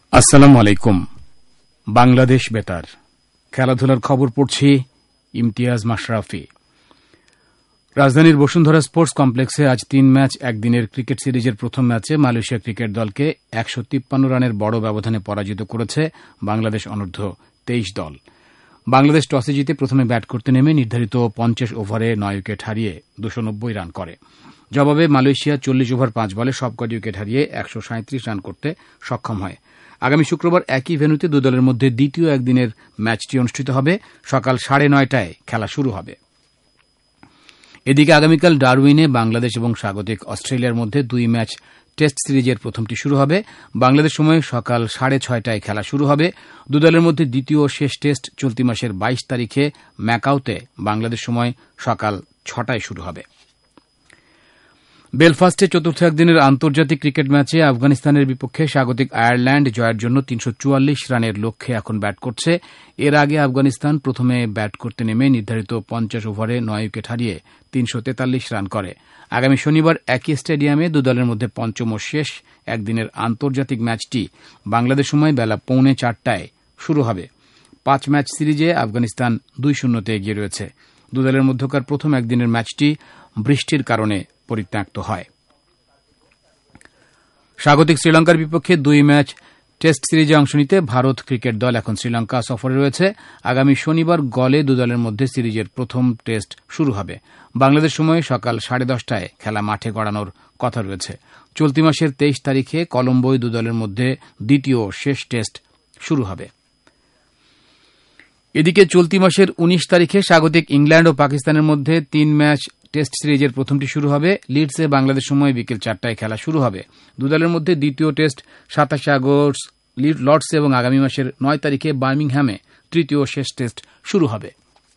আসসালামু আলাইকুম। বাংলাদেশ বেতার খেলাধুলার খবর পড়ছি ইমতিয়াজ মাশরাফি। রাজধানীর বসুন্ধরা স্পোর্টস কমপ্লেক্সে আজ ৩ ম্যাচ একদিনের ক্রিকেট সিরিজের প্রথম ম্যাচে মালয়েশিয়া ক্রিকেট দলকে ১৫৩ রানের বড় ব্যবধানে পরাজিত করেছে বাংলাদেশ অনূর্ধ্ব ২৩ দল। বাংলাদেশ টসে জিতে প্রথমে ব্যাট করতে নেমে নির্ধারিত ৫০ ওভারে ৯ উইকেট হারিয়ে ২৯০ রান করে। জবাবে মালয়েশিয়া ৪০ ওভার ৫ বলে সবকটি উইকেট হারিয়ে ১৩৭ রান করতে সক্ষম হয়। আগামী শুক্রবার একই ভেন্যুতে দুই দলের মধ্যে দ্বিতীয় একদিনের ম্যাচটি অনুষ্ঠিত হবে। সকাল ৯:৩০টায় খেলা শুরু হবে। এদিকে আগামীকাল ডারউইনে বাংলাদেশ এবং স্বাগতিক অস্ট্রেলিয়ার মধ্যে ২ ম্যাচ টেস্ট সিরিজের প্রথমটি শুরু হবে। বাংলাদেশ সময় সকাল ৬:৩০টায় খেলা শুরু হবে। দুই দলের মধ্যে দ্বিতীয় ও শেষ টেস্ট চলতি মাসের ২২ তারিখে ম্যাকাওতে বাংলাদেশ সময় সকাল ৬টায় শুরু হবে। বেলফাস্টে চতুর্থ একদিনের আন্তর্জাতিক ক্রিকেট ম্যাচে আফগানিস্তানের বিপক্ষে স্বাগতিক আয়ারল্যান্ড জয়ের জন্য ৩৪৪ রানের লক্ষ্যে এখন ব্যাট করছে। এর আগে আফগানিস্তান প্রথমে ব্যাট করতে নেমে নির্ধারিত ৫০ ওভারে ৯ উইকেট হারিয়ে ৩৪৩ রান করে। আগামী শনিবার একই স্টেডিয়ামে দু দলের মধ্যে পঞ্চম ও শেষ একদিনের আন্তর্জাতিক ম্যাচটি বাংলাদেশ সময় বেলা ৪:৩০টায় শুরু হবে। ৫ ম্যাচ সিরিজে আফগানিস্তান ২-০তে এগিয়ে রয়েছে। দু দলের মধ্যকার প্রথম একদিনের ম্যাচটি বৃষ্টির কারণে পরিত্যক্ত হয়। স্বাগতিক শ্রীলঙ্কার বিপক্ষে ২ ম্যাচ টেস্ট সিরিজে অংশ নিতে ভারত ক্রিকেট দল এখন শ্রীলঙ্কা সফরে রয়েছে। আগামী শনিবার গলে দু দলের মধ্যে সিরিজের প্রথম টেস্ট শুরু হবে। বাংলাদেশ সময়ে সকাল 10:30টায় খেলা মাঠে গড়ানোর কথা রয়েছে। চলতি মাসের ২৩ তারিখে কলম্বোয় দু দলের মধ্যে দ্বিতীয় ও শেষ টেস্ট শুরু হবে। এদিকে চলতি মাসের ১৯ তারিখে স্বাগতিক ইংল্যান্ড ও পাকিস্তানের মধ্যে ৩ ম্যাচ টেস্ট সিরিজের প্রথমটি শুরু হবে। লিডসে বাংলাদেশ সময় বিকেল ৪টায় খেলা শুরু হবে। দু দলের মধ্যে দ্বিতীয় টেস্ট ২৭ আগস্ট লর্ডসে এবং আগামী মাসের ৯ তারিখে বার্মিংহ্যামে তৃতীয় ও শেষ টেস্ট শুরু হবে।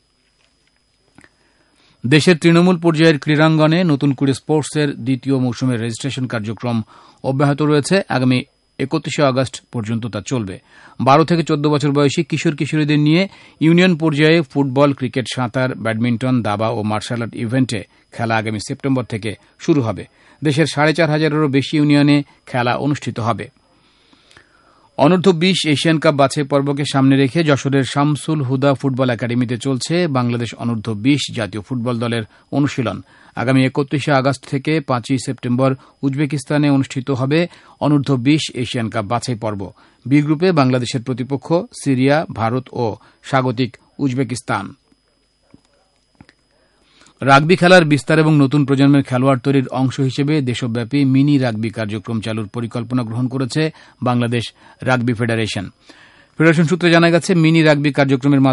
দেশের তৃণমূল পর্যায়ের ক্রীড়াঙ্গনে নতুন করে স্পোর্টসের দ্বিতীয় মৌসুমের রেজিস্ট্রেশন কার্যক্রম অব্যাহত রয়েছে। আগামী ৩১ আগস্ট পর্যন্ত তা চলবে। ১২ থেকে ১৪ বছর বয়সী কিশোর কিশোরীদের নিয়ে ইউনিয়ন পর্যায়ে ফুটবল, ক্রিকেট, সাঁতার, ব্যাডমিন্টন, দাবা ও মার্শাল আর্ট ইভেন্টে খেলা আগামী সেপ্টেম্বর থেকে শুরু হবে। দেশের ৪,৫০০-এরও বেশি ইউনিয়নে খেলা অনুষ্ঠিত হবে। অনূর্ধ্ব ২০ এশিয়ান কাপ বাছাই পর্বকে সামনে রেখে যশোরের শামসুল হুদা ফুটবল একাডেমিতে চলছে বাংলাদেশ অনূর্ধ্ব ২০ জাতীয় ফুটবল দলের অনুশীলন। আগামী ৩১ আগস্ট থেকে ৫ সেপ্টেম্বর উজবেকিস্তানে অনুষ্ঠিত হবে অনূর্ধ্ব ২০ এশিয়ান কাপ বাছাই পর্ব। বি গ্রুপে বাংলাদেশের প্রতিপক্ষ সিরিয়া, ভারত ও স্বাগতিক উজবেকিস্তান। রাগবি খেলার বিস্তার এবং নতুন প্রজন্মের খেলোয়াড় তৈরির অংশ হিসেবে দেশব্যাপী মিনি রাগবি কার্যক্রম চালুর পরিকল্পনা গ্রহণ করেছে বাংলাদেশ রাগবি ফেডারেশন। ফেডারেশন সূত্রে জানা গেছে, মিনি রাগবি কার্যক্রমের